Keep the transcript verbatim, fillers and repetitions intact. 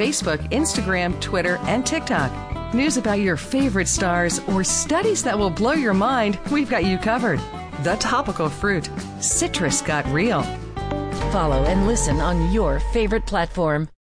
Facebook, Instagram, Twitter, and TikTok. News about your favorite stars or studies that will blow your mind, we've got you covered. The Topical Fruit. Citrus got real. Follow and listen on your favorite platform.